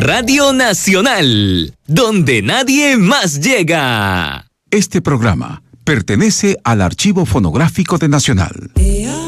Radio Nacional, donde nadie más llega. Este programa pertenece al Archivo Fonográfico de Nacional.